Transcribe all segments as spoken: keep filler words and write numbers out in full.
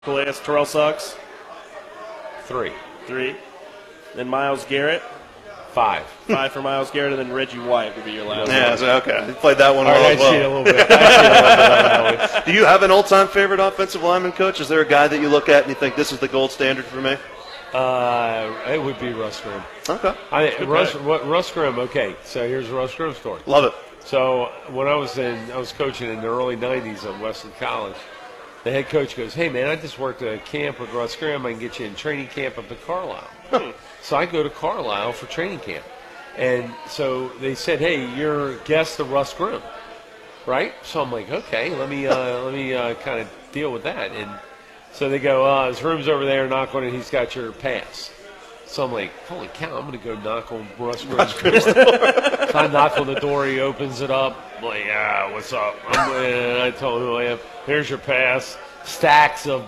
Calais, Terrell Suggs, Three. three. Then Myles Garrett, Five. five for Myles Garrett, and then Reggie White would be your last Yeah, one. so, okay. You played that one All well right, as I see a well. little bit. I see a little bit of that one. Do you have an all-time favorite offensive lineman, Coach? Is there a guy that you look at and you think this is the gold standard for me? Uh, it would be Russ Grimm. Okay. I, Good Russ, pick. what, Russ Grimm, okay, so here's a Russ Grimm story. Love it. So when I was in, I was coaching in the early nineties at Western College. The head coach goes, "Hey man, I just worked a camp with Russ Grimm. I can get you in training camp up at Carlisle." So I go to Carlisle for training camp, and so they said, "Hey, you're guest of Russ Grimm, right?" So I'm like, "Okay, let me uh, let me uh, kind of deal with that." And so they go, uh, "His room's over there. Knock on it. He's got your pass." So I'm like, "Holy cow! I'm going to go knock on Russ Grimm's door." So I knock on the door. He opens it up. I'm like, "Ah, what's up?" I'm, and I told him who I am. Here's your pass. Stacks of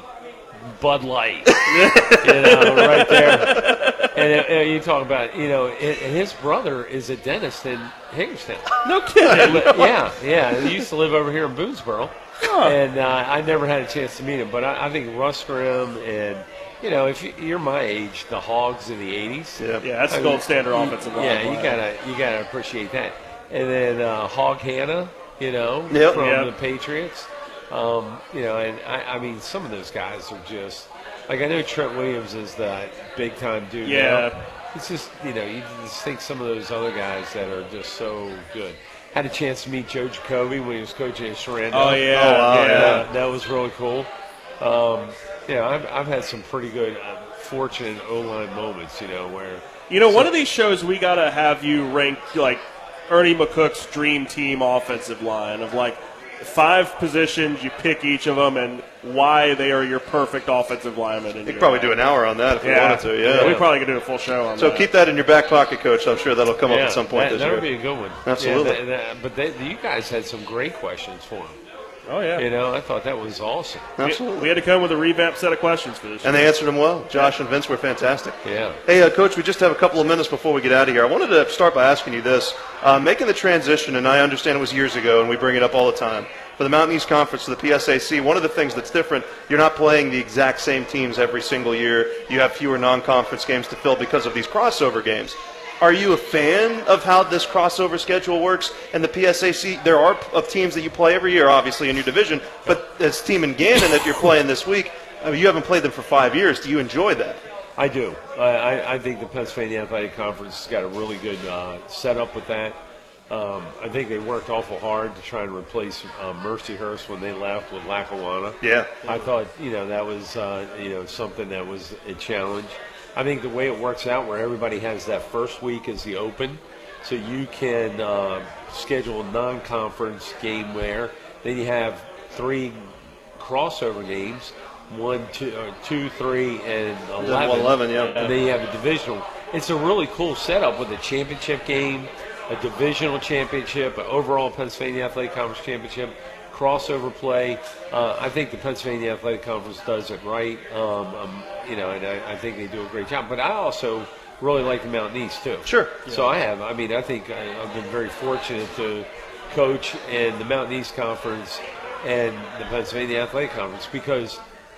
Bud Light, you know, right there. And, uh, you talk about, you know, and and his brother is a dentist in Hagerstown. No kidding. Yeah, yeah. He used to live over here in Boonesboro, and uh, I never had a chance to meet him. But I, I think Russ Grimm and, you know, if you- you're my age, the Hogs in the eighties. Yeah. Yeah, that's I the mean, gold standard you- offensive line. Yeah, you play. gotta you gotta appreciate that. And then uh, Hog Hanna, you know, Yep. from Yep. the Patriots. Um, you know, and I, I mean, some of those guys are just like I know Trent Williams is that big time dude. Yeah. now. It's just you know you just think some of those other guys that are just so good. Had a chance to meet Joe Jacoby when he was coaching at Sharando. Oh, yeah. Oh, wow, yeah. That, that was really cool. Um, yeah, I've, I've had some pretty good, uh, fortunate O-line moments, you know, where You know, one of these shows we got to have you rank, like, Ernie McCook's dream team offensive line of, like, five positions, you pick each of them, and why they are your perfect offensive lineman. You could probably do an hour on that if yeah. you wanted to, yeah. We probably could do a full show on So that. keep that in your back pocket, Coach. I'm sure that'll come up yeah, at some point that, this that year. would be a good one. Absolutely. Yeah, that, that, but they, you guys had some great questions for him. Oh, yeah. You know, I thought that was awesome. Absolutely. We had to come with a revamped set of questions for this. And they answered them well. Josh and Vince were fantastic. Yeah. Hey, uh, Coach, we just have a couple of minutes before we get out of here. I wanted to start by asking you this. Uh, making the transition, and I understand it was years ago, and we bring it up all the time, for the Mountain East Conference to the P S A C, one of the things that's different, you're not playing the exact same teams every single year. You have fewer non-conference games to fill because of these crossover games. Are you a fan of how this crossover schedule works? And the P S A C, there are of teams that you play every year, obviously, in your division, but this team in Gannon that you're playing this week, I mean, you haven't played them for five years. Do you enjoy that? I do. I, I, I think the Pennsylvania Athletic Conference has got a really good uh, setup with that. Um, I think they worked awful hard to try and replace uh, Mercyhurst when they left with Lackawanna. Yeah. I thought, you know, that was, uh, you know, something that was a challenge. I think the way it works out where everybody has that first week as the open, so you can uh, schedule a non-conference game there. Then you have three crossover games, one, two, uh, two three, and eleven. eleven, yeah. And then you have a divisional. It's a really cool setup with a championship game, a divisional championship, an overall Pennsylvania Athletic Conference championship, crossover play. Uh, I think the Pennsylvania Athletic Conference does it right, um, um, you know, and I, I think they do a great job. But I also really like the Mountain East, too. Sure. So I have. I mean, I think I, I've been very fortunate to coach in the Mountain East Conference and the Pennsylvania Athletic Conference because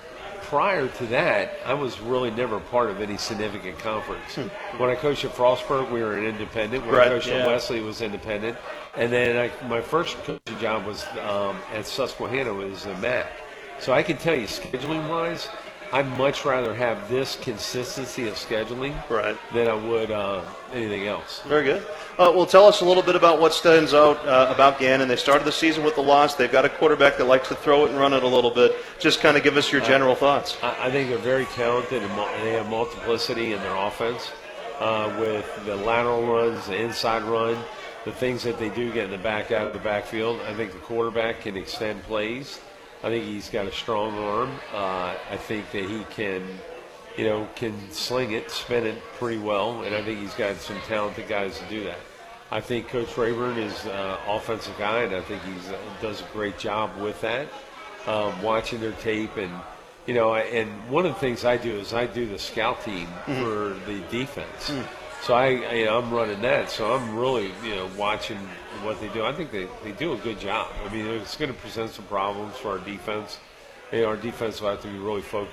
prior to that, I was really never part of any significant conference. When I coached at Frostburg, we were an independent. When Right, I coached yeah. at Wesley, it was independent. And then I, my first coaching job was um, at Susquehanna, was a M A C. So I can tell you, scheduling-wise, I'd much rather have this consistency of scheduling Right. than I would uh, anything else. Very good. Uh, well, tell us a little bit about what stands out uh, about Gannon. They started the season with the loss. They've got a quarterback that likes to throw it and run it a little bit. Just kind of give us your general thoughts. I, I think they're very talented and mul- they have multiplicity in their offense uh, with the lateral runs, the inside run, the things that they do get in the back out of the backfield. I think the quarterback can extend plays. I think he's got a strong arm. Uh, I think that he can, you know, can sling it, spin it pretty well, and I think he's got some talented guys to do that. I think Coach Rayburn is an offensive guy, and I think he uh, does a great job with that. Um, watching their tape, and you know, and one of the things I do is I do the scout team Mm-hmm. for the defense. So I, I you know, I'm running that, so I'm really, you know, watching what they do. I think they, they do a good job. I mean, it's going to present some problems for our defense. Hey, our defense will have to be really focused.